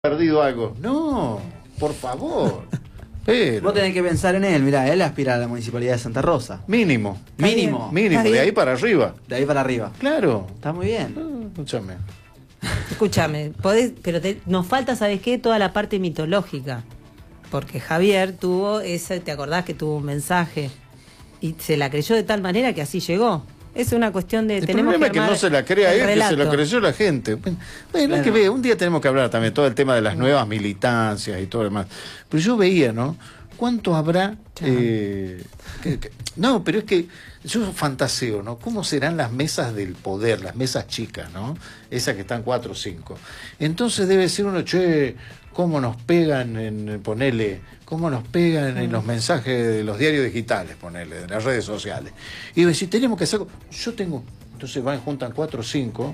perdido algo. No, por favor. Pero vos tenés que pensar en él, mirá, él aspira a la Municipalidad de Santa Rosa. mínimo. Mínimo. Mínimo, de ahí para arriba. De ahí para arriba. Claro. Está muy bien. Escúchame. Escúchame, nos falta, ¿sabes qué? Toda la parte mitológica. Porque Javier tuvo ¿te acordás que tuvo un mensaje? Y se la creyó de tal manera que así llegó. Es una cuestión de... El problema es que no se la crea él, que se la creyó la gente. Bueno, claro. Es que ve, un día tenemos que hablar también todo el tema de las nuevas militancias y todo lo demás. Pero yo veía, ¿no? ¿Cuánto habrá? No, pero es que yo fantaseo, ¿no? ¿Cómo serán las mesas del poder, las mesas chicas, ¿no? Esas que están 4 o 5. Entonces debe ser uno, che, cómo nos pegan en en los mensajes de los diarios digitales, de las redes sociales. Y si tenemos que hacer... Yo tengo... Entonces juntan 4 o 5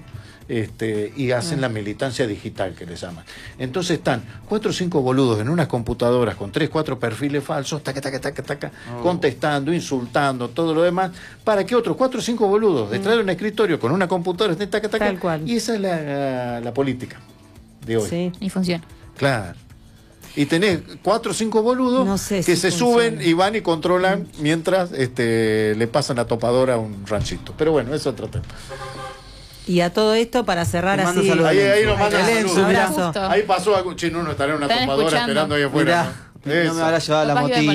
y hacen la militancia digital, que les llaman. Entonces están 4 o 5 boludos en unas computadoras con 3 o 4 perfiles falsos, contestando, insultando, todo lo demás, para que otros 4 o 5 boludos detrás de un escritorio con una computadora estén Tal cual. Y esa es la política de hoy. Sí. Y funciona. Claro. Y tenés 4 o 5 boludos que se suben y van y controlan mientras le pasan la topadora a un ranchito. Pero bueno, es otro tema. Y a todo esto, para cerrar así... Ahí nos mandan saludos. Ahí pasó algo. Chino, no estará en una topadora esperando ahí afuera. No me habrá llevado la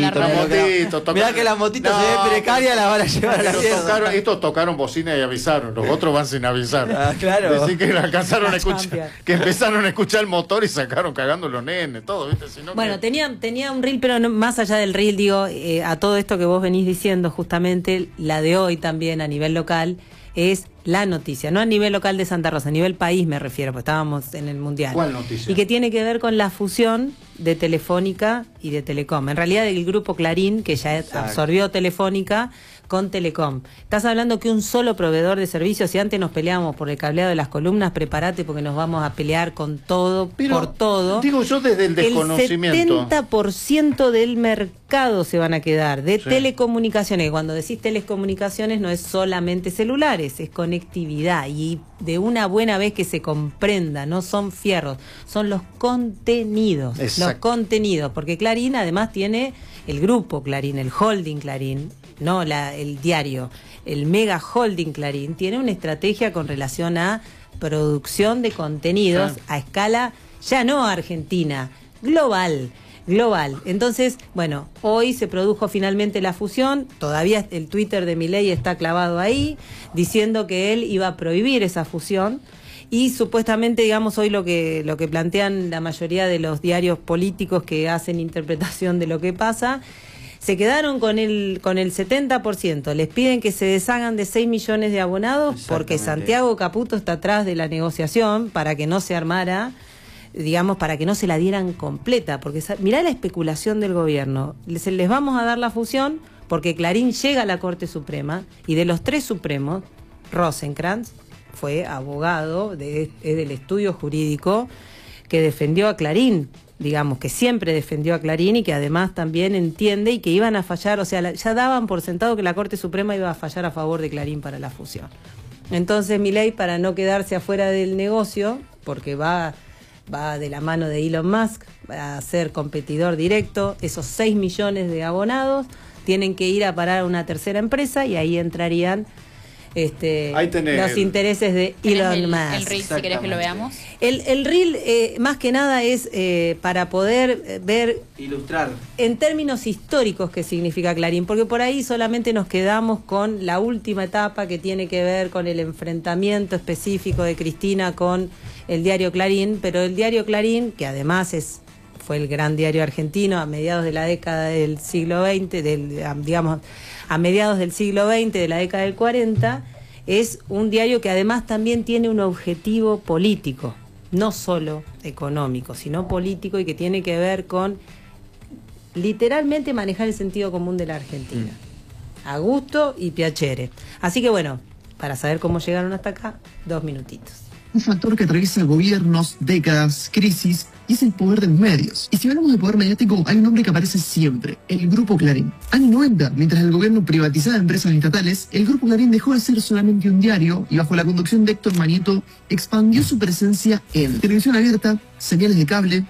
motito. Mirá que las motitos se ven precarias, las van a llevar a la tierra. Estos tocaron bocina y avisaron. Los otros van sin avisar. Claro. Decir que alcanzaron a escuchar, que empezaron a escuchar el motor y sacaron cagando los nenes, todo, ¿viste? Bueno, tenía un reel, pero no, más allá del reel, digo, a todo esto que vos venís diciendo, justamente, la de hoy también a nivel local, es la noticia, no a nivel local de Santa Rosa, a nivel país me refiero, porque estábamos en el Mundial. ¿Cuál noticia? Y que tiene que ver con la fusión de Telefónica y de Telecom. En realidad del grupo Clarín, que ya absorbió Telefónica con Telecom. Estás hablando que un solo proveedor de servicios, si antes nos peleábamos por el cableado de las columnas, prepárate porque nos vamos a pelear con todo, por todo. Digo yo desde el desconocimiento. El 70% del mercado se van a quedar de telecomunicaciones. Cuando decís telecomunicaciones no es solamente celulares, es conectividad. Y de una buena vez que se comprenda, no son fierros, son los contenidos. Exacto. Los contenidos, porque Clarín además tiene el grupo Clarín, el holding Clarín, no el diario, el mega holding Clarín, tiene una estrategia con relación a producción de contenidos a escala, ya no argentina, global. Entonces, bueno, hoy se produjo finalmente la fusión, todavía el Twitter de Milei está clavado ahí, diciendo que él iba a prohibir esa fusión. Y supuestamente, digamos, hoy lo que plantean la mayoría de los diarios políticos que hacen interpretación de lo que pasa, se quedaron con el 70%. Les piden que se deshagan de 6 millones de abonados porque Santiago Caputo está atrás de la negociación para que no se armara, digamos, para que no se la dieran completa. Porque mirá la especulación del gobierno. Les vamos a dar la fusión porque Clarín llega a la Corte Suprema y de los 3 supremos, Rosenkrantz fue abogado del estudio jurídico que defendió a Clarín, digamos, que siempre defendió a Clarín y que además también entiende y que iban a fallar, o sea, ya daban por sentado que la Corte Suprema iba a fallar a favor de Clarín para la fusión. Entonces Milei, para no quedarse afuera del negocio, porque va de la mano de Elon Musk, va a ser competidor directo, esos 6 millones de abonados tienen que ir a parar a una tercera empresa y ahí entrarían los intereses de Elon Musk. El reel, si querés que lo veamos. El reel, más que nada, es para poder ilustrar en términos históricos qué significa Clarín, porque por ahí solamente nos quedamos con la última etapa que tiene que ver con el enfrentamiento específico de Cristina con el diario Clarín, pero el diario Clarín, que además fue el gran diario argentino a mediados de la década del siglo XX, a mediados del siglo XX, de la década del 40, es un diario que además también tiene un objetivo político, no solo económico, sino político, y que tiene que ver con literalmente manejar el sentido común de la Argentina, a gusto y piacere. Así que bueno, para saber cómo llegaron hasta acá, 2 minutitos. un factor que atraviesa gobiernos, décadas, crisis, y es el poder de los medios. Y si hablamos de poder mediático, hay un nombre que aparece siempre, el Grupo Clarín. Año 90, mientras el gobierno privatizaba empresas estatales, el Grupo Clarín dejó de ser solamente un diario y bajo la conducción de Héctor Manieto expandió su presencia en televisión abierta, señales de cable,